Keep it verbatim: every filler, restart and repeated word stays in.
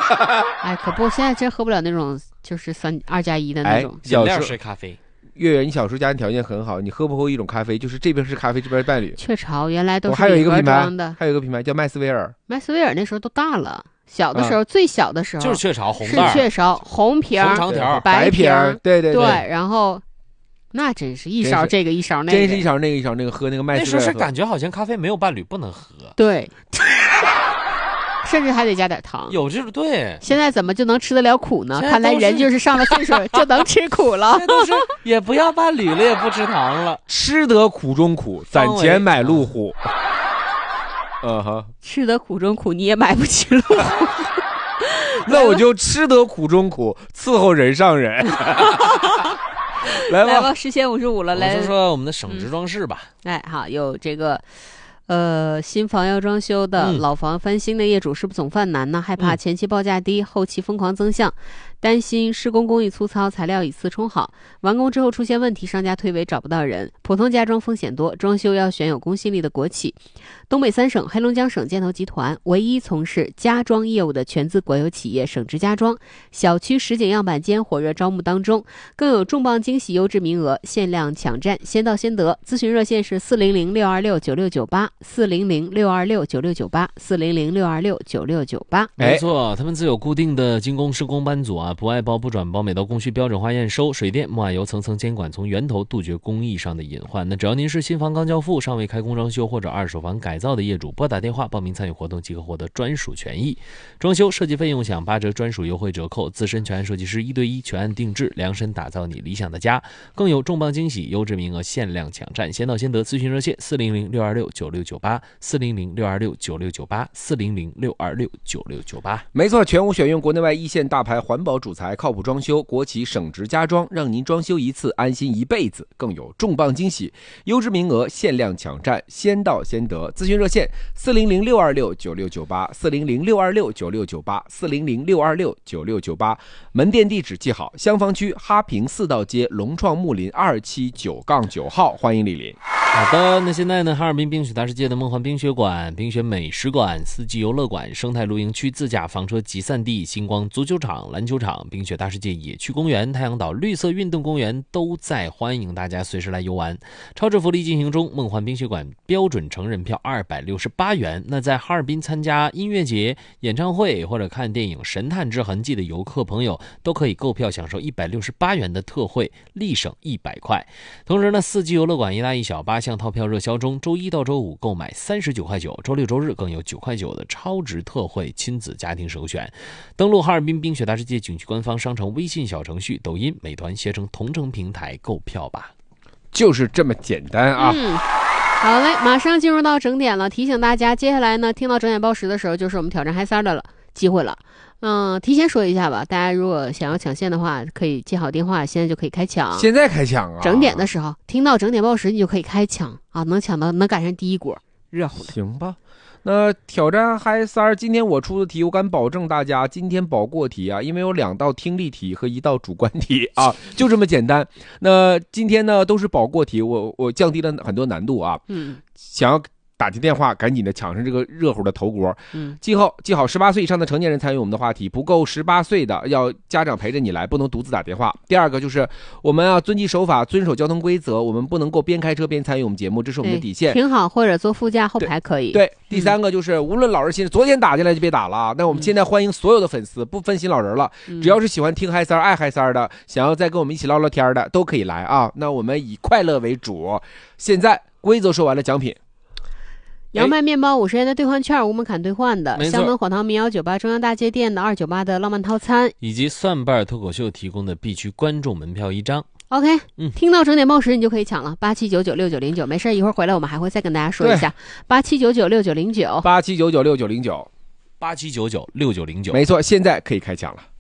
哎，可不，现在真喝不了那种就是三二加一的那种饮料式咖啡。 月月，你小时候家庭条件很好，你喝不喝一种咖啡？就是这边是咖啡，这边是伴侣。 雀巢原来都是还有一个品牌的， 还有一个品牌叫麦斯威尔。 麦斯威尔那时候都大了，小的时候、啊、最小的时候就是雀巢红是雀巢红瓶红长条白瓶，对对对, 对，然后那真是一勺这个一勺那个， 真是一勺那个一勺那个喝那个麦斯威尔。 那时候是感觉好像咖啡没有伴侣不能喝。 对。甚至还得加点糖， 有这种对。 现在怎么就能吃得了苦呢？看来人就是上了岁数就能吃苦了。 现在都是也不要伴侣了，也不吃糖了， 吃得苦中苦，攒钱买路虎。嗯哼， 吃得苦中苦，你也买不起路虎。 那我就吃得苦中苦，伺候人上人。来吧， 来吧，十千五十五了，来说说我们的省直装饰吧。 嗯、哎，好，有这个。呃，新房要装修的、嗯、老房翻新的业主是不是总犯难呢？害怕前期报价低，嗯、后期疯狂增项，担心施工工艺粗糙，材料以次充好，完工之后出现问题，商家推诿找不到人。普通家装风险多，装修要选有公信力的国企。东北三省黑龙江省建投集团唯一从事家装业务的全资国有企业省直家装，小区实景样板间火热招募当中，更有重磅惊喜优质名额，限量抢占，先到先得。咨询热线是四零零六二六九六九八。四零零六二六九六九八，四零零六二六九六九八。 没错，他们自有固定的精工施工班组啊，不外包不转包，每道工序标准化验收，水电木瓦油层层监管，从源头杜绝工艺上的隐患。那只要您是新房刚交付、尚未开工装修或者二手房改造的业主，拨打电话报名参与活动即可获得专属权益。装修设计费用享八折专属优惠折扣，自身全案设计师一对一全案定制，量身打造你理想的家，更有重磅惊喜，优质名额限量抢占，先到先得。咨询热线四零零六二六九六九八。四零零六二六九六九八，四零零六二六九六九八。 没错，全屋选用国内外一线大牌环保主材，靠谱装修，国企省直家装，让您装修一次安心一辈子。更有重磅惊喜，优质名额限量抢占，先到先得。咨询热线四零零六二六九六九八，四零零六二六九六九八，四零零六二六九六九八。门店地址记好：香坊区哈平四道街龙创木林二七九杠九号，欢迎莅临。 好的，那现在呢，哈尔滨冰雪大世界的梦幻冰雪馆、冰雪美食馆、四季游乐馆、生态露营区、自驾房车集散地、星光足球场、篮球场、冰雪大世界野区公园、太阳岛绿色运动公园都在，欢迎大家随时来游玩。超值福利进行中，梦幻冰雪馆标准成人票二百六十八元。那在哈尔滨参加音乐节、演唱会或者看电影《神探之痕迹》的游客朋友都可以购票享受一百六十八元的特惠，立省一百块。同时呢，四季游乐馆一大一小八项套票热销中，周一到周五购买三十九块九，周六周日更有九块九的超值特惠，亲子家庭首选。登录哈尔滨冰雪大世界景区官方商城微信小程序、抖音、美团携程同城平台购票吧。 就是这么简单啊。 嗯，好嘞，马上进入到整点了。提醒大家，接下来呢，听到整点报时的时候，就是我们挑战嗨三的了机会了。嗯，提前说一下吧，大家如果想要抢线的话，可以接好电话，现在就可以开抢。 现在开抢啊！ 整点的时候，听到整点报时，你就可以开抢啊，能抢到，能赶上第一锅，热乎的。 行吧。那挑战嗨三儿，今天我出的题，我敢保证大家今天保过题啊，因为有两道听力题和一道主观题啊，就这么简单。那今天呢都是保过题，我我降低了很多难度啊。 嗯， 想要打进电话，赶紧的抢上这个热乎的头锅。 嗯， 记好，记好，十八岁以上的成年人参与我们的话题，不够十八岁的要家长陪着你来，不能独自打电话。第二个就是我们要遵纪守法，遵守交通规则，我们不能够边开车边参与我们节目，这是我们的底线。 停好或者坐副驾后排可以。 对，对第三个就是、嗯、无论老人新昨天打进来就别打了。那我们现在欢迎所有的粉丝，不分新老人了， 嗯、 只要是喜欢听嗨三爱嗨三的，想要再跟我们一起唠唠天的，都可以来啊。那我们以快乐为主。现在规则说完了，奖品。 杨麦面包五十元的兑换券，无门槛兑换的；厦门火塘民谣酒吧中央大街店的二九八的浪漫套餐， 以及蒜瓣脱口秀提供的必须观众门票一张。 OK， 嗯， 听到整点报时你就可以抢了，八七九九六九零九，没事一会儿回来我们还会再跟大家说一下，八七九九六九零九， 八七九九六九零九， 八七九九六九零九， 没错，现在可以开抢了。